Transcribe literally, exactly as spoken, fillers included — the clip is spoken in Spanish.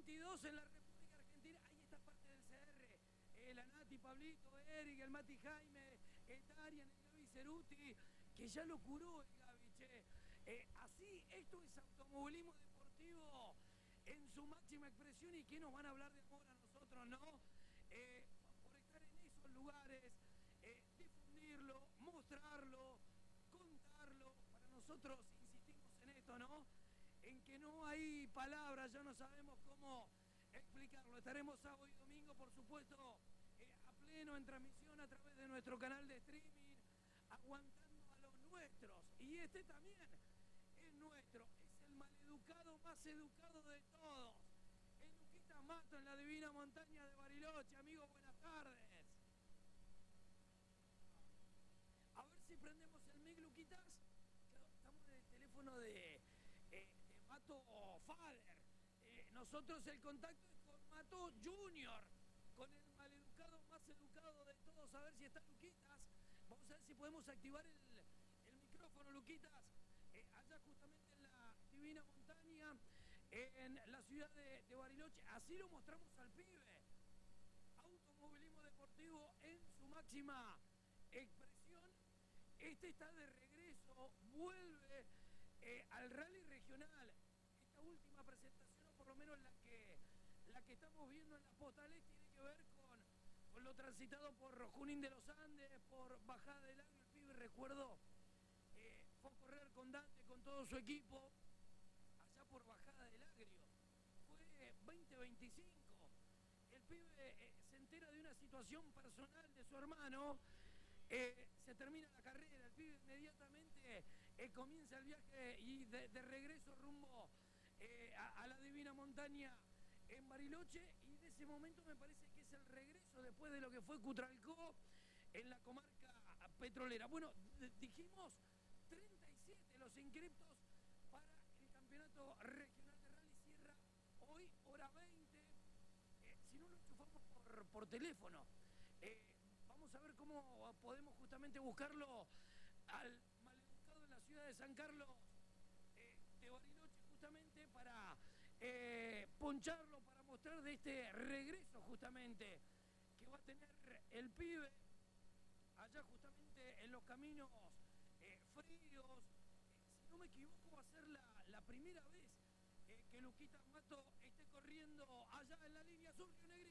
veintidós en la República Argentina. Ahí está parte del C R. Eh, la Nati, Pablito, Eric, el Mati Jaime, el Darian, el Gaby Ceruti, que ya lo curó el Gaby, che. Eh, así, esto es automovilismo deportivo en su máxima expresión. ¿Y qué nos van a hablar de amor a nosotros, no? Eh, por estar en esos lugares, eh, difundirlo, mostrarlo, contarlo. Para nosotros insistimos en esto, ¿no? En que no hay palabras, ya no sabemos cómo explicarlo. Estaremos sábado y domingo, por supuesto, eh, a pleno en transmisión a través de nuestro canal de streaming, aguantando a los nuestros. Y este también es nuestro, es el maleducado más educado de todos. El Luquita Mato en la divina montaña de Bariloche. Amigo, buenas tardes. A ver si prendemos el mic, Luquitas. Estamos en el teléfono de, eh, de Mato Father. Eh, nosotros el contacto es con Mato Junior, con el maleducado más educado de todos. A ver si está Luquitas. Vamos a ver si podemos activar el, el micrófono, Luquitas. Eh, allá justamente en la divina montaña, eh, en la ciudad de, de Bariloche. Así lo mostramos al pibe. Automovilismo deportivo en su máxima expresión. Este está de regreso, vuelve eh, al rally regional. Esta última presentación, o por lo menos la que, la que estamos viendo en las postales, tiene que ver con, con lo transitado por Junín de los Andes, por Bajada del Agrio. El pibe, recuerdo, eh, fue a correr con Dante, con todo su equipo, allá por Bajada del Agrio. Fue veinte veinticinco. El pibe eh, se entera de una situación personal de su hermano. Eh, se termina la carrera, el pibe inmediatamente eh, comienza el viaje y de, de regreso rumbo eh, a, a la divina montaña en Bariloche, y de ese momento me parece que es el regreso después de lo que fue Cutralcó en la comarca petrolera. Bueno, dijimos treinta y siete los inscriptos para el campeonato regional de rally. Cierra hoy, hora veinte. Eh, si no lo enchufamos por, por teléfono. Eh, Vamos a ver cómo podemos justamente buscarlo al maleducado en la ciudad de San Carlos eh, de Bariloche, justamente para eh, poncharlo, para mostrar de este regreso justamente que va a tener el pibe allá justamente en los caminos eh, fríos. Eh, si no me equivoco, va a ser la, la primera vez eh, que Luquita Mato esté corriendo allá en la línea sur, Río Negro.